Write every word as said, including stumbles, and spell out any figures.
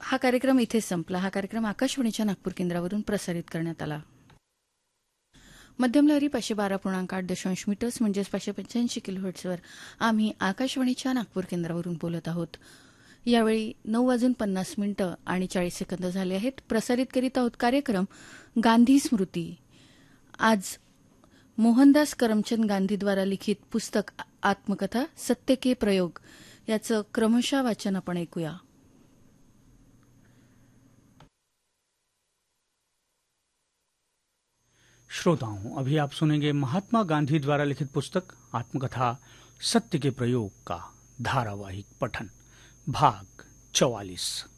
हा कार्यक्रम इथेच संपला. हा कार्यक्रम आकाशवाणीच्या नागपूर केंद्रावरून प्रसारित करण्यात आला. मध्यम लहरी पाचशे बारा पूर्णांक आठ दशांश मीटर्स म्हणजेच पाचशे पंच्याऐंशी किलोहर्ट्झवर आम्ही आकाशवाणीच्या नागपूर केंद्रावरून बोलत आहोत. यावेळी नऊ वाजून पन्नास मिनिटं आणि चाळीस सेकंद झाले आहेत. प्रसारित करीत आहोत कार्यक्रम गांधी स्मृती. आज मोहनदास करमचंद गांधीद्वारा लिखित पुस्तक आत्मकथा सत्य के प्रयोग याचं क्रमशः वाचन आपण ऐकूया. श्रोताओं, अभी आप सुनेंगे महात्मा गांधी द्वारा लिखित पुस्तक आत्मकथा सत्य के प्रयोग का धारावाहिक पठन भाग चौवालीस.